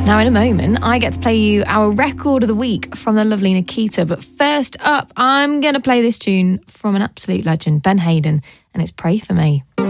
Now, in a moment, I get to play you our record of the week from the lovely Nikita. But first up, I'm going to play this tune from an absolute legend, Ben Hayden, and it's Pray For Me.